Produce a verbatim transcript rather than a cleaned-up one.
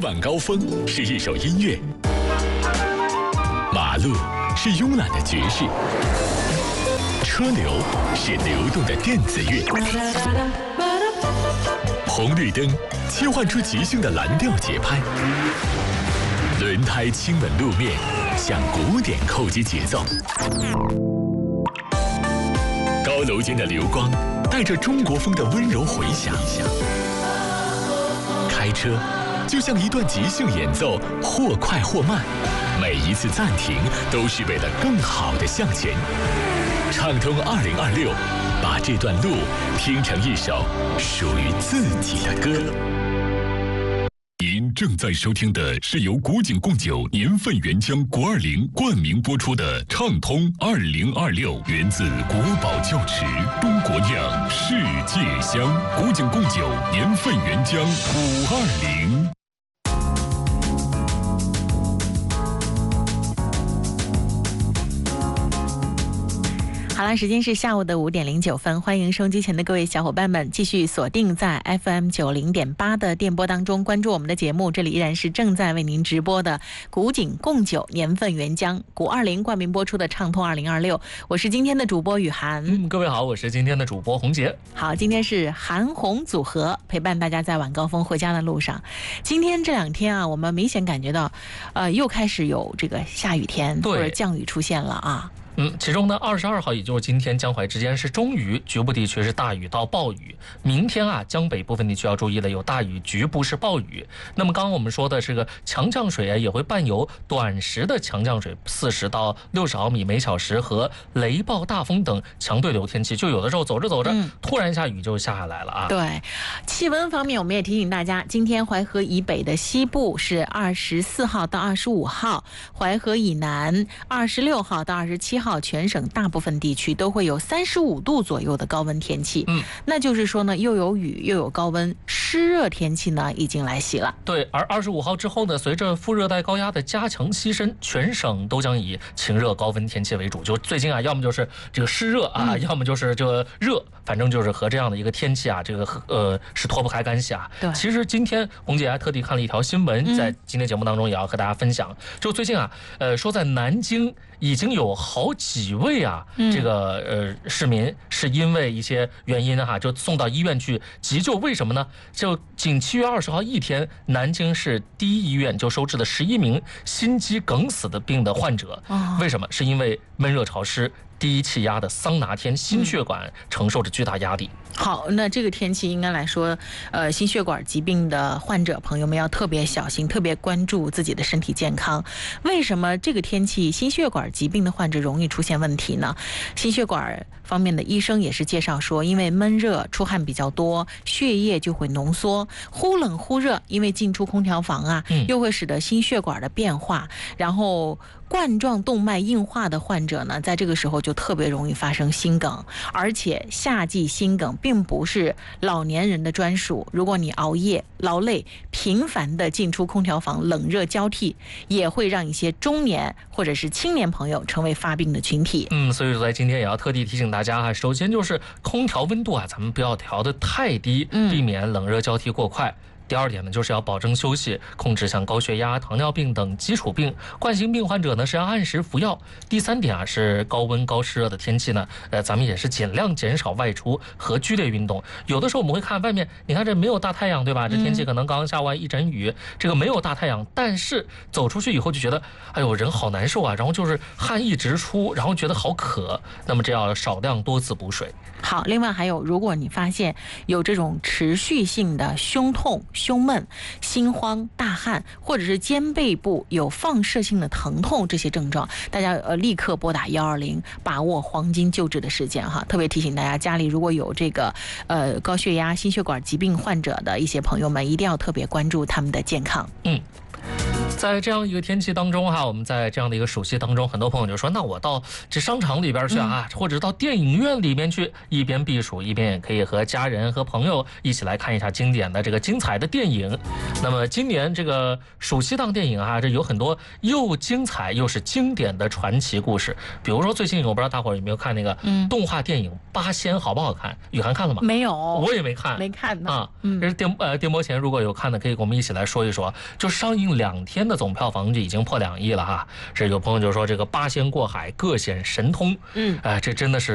晚高峰是一首音乐，马路是慵懒的爵士，车流是流动的电子乐，红绿灯切换出即兴的蓝调节拍，轮胎亲吻路面，向鼓点扣击节奏。高楼间的流光带着中国风的温柔回响。开车就像一段即兴演奏，或快或慢，每一次暂停都是为了更好的向前。畅通二零二六，把这段路听成一首属于自己的歌。您正在收听的是由古井贡酒年份原浆国二零冠名播出的《畅通二零二六》，源自国宝窖池，中国酿，世界香。古井贡酒年份原浆五二零。 好了，时间是下午的五点零九分，欢迎收机前的各位小伙伴们继续锁定在 F M 九零点八的电波当中，关注我们的节目。这里依然是正在为您直播的古井贡酒年份原浆古二零冠名播出的畅通二零二六，我是今天的主播雨涵。 嗯，各位好，我是今天的主播红杰。 好，今天是韩红组合陪伴大家在晚高峰回家的路上。今天这两天啊，我们明显感觉到，呃，又开始有这个下雨天或者降雨出现了啊。 嗯，其中呢，二十二号也就是今天江淮之间是中雨，局部地区是大雨到暴雨。明天啊，江北部分地区要注意了，有大雨，局部是暴雨。那么刚刚我们说的这个强降水啊，也会伴有短时的强降水，四十到六十毫米每小时和雷暴、大风等强对流天气。就有的时候走着走着，嗯、突然一下雨就下下来了啊。 对，气温方面，我们也提醒大家，今天淮河以北的西部是二十四号到二十五号，淮河以南二十六号到二十七号。全省大部分地区都会有三十五度左右的高温天气，嗯，那就是说呢，又有雨又有高温，湿热天气呢已经来袭了。 对，而二十五号之后呢，随着副热带高压的加强西伸，全省都将以晴热高温天气为主。就最近啊，要么就是这个湿热啊，嗯、要么就是这个热，反正就是和这样的一个天气啊，这个呃是脱不开干系啊。 对， 其实今天红姐还特地看了一条新闻，在今天节目当中也要和大家分享。嗯、就最近啊，呃，说在南京已经有好几位啊，这个呃市民是因为一些原因哈、啊，就送到医院去急救。为什么呢？就仅七月二十号一天，南京市第一医院就收治了十一名心肌梗死的病的患者。哦、为什么？是因为闷热潮湿、低气压的桑拿天，心血管承受着巨大压力。 好，那这个天气应该来说，呃，心血管疾病的患者朋友们要特别小心，特别关注自己的身体健康。为什么这个天气心血管疾病的患者容易出现问题呢？心血管方面的医生也是介绍说，因为闷热出汗比较多，血液就会浓缩，忽冷忽热，因为进出空调房啊，又会使得心血管的变化，然后冠状动脉硬化的患者呢，在这个时候就特别容易发生心梗，而且夏季心梗并不是老年人的专属。如果你熬夜、劳累、频繁的进出空调房，冷热交替，也会让一些中年或者是青年朋友成为发病的群体。 嗯，所以说在今天也要特地提醒大家啊，首先就是空调温度啊，咱们不要调得太低，避免冷热交替过快。第二点呢，就是要保证休息，控制像高血压、糖尿病等基础病。冠心病患者呢是要按时服药。第三点啊，是高温高湿热的天气呢，呃，咱们也是尽量减少外出和剧烈运动。有的时候我们会看外面，你看这没有大太阳，对吧？这天气可能刚下完一阵雨，这个没有大太阳，但是走出去以后就觉得，哎呦，人好难受啊，然后就是汗一直出，然后觉得好渴。那么这要少量多次补水。 好，另外还有，如果你发现有这种持续性的胸痛、胸闷、心慌、大汗，或者是肩背部有放射性的疼痛这些症状，大家呃立刻拨打一二零，把握黄金救治的时间哈。特别提醒大家，家里如果有这个呃高血压、心血管疾病患者的一些朋友们，一定要特别关注他们的健康。 嗯。 在这样一个天气当中哈，我们在这样的一个暑期当中，很多朋友就说，那我到这商场里边去啊，或者到电影院里面去，一边避暑，一边也可以和家人和朋友一起来看一下经典的这个精彩的电影。那么今年这个暑期档电影啊，这有很多又精彩又是经典的传奇故事。比如说最近我不知道大伙儿有没有看那个动画电影《八仙》，好不好看？雨涵看了吗？ 没有， 我也没看， 没看呢啊。嗯，这是电呃电波前如果有看的，可以跟我们一起来说一说。就上映两天的总票房就已经破两亿了哈。这有朋友就说这个八仙过海各显神通，嗯，哎、呃，这真的是。